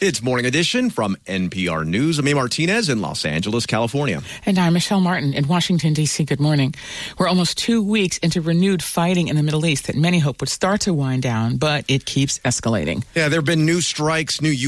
It's Morning Edition from NPR News. I'm A. Martinez in Los Angeles, California. And I'm Michelle Martin in Washington, D.C. Good morning. We're almost 2 weeks into renewed fighting in the Middle East that many hope would start to wind down, but it keeps escalating. Yeah, there have been new strikes, new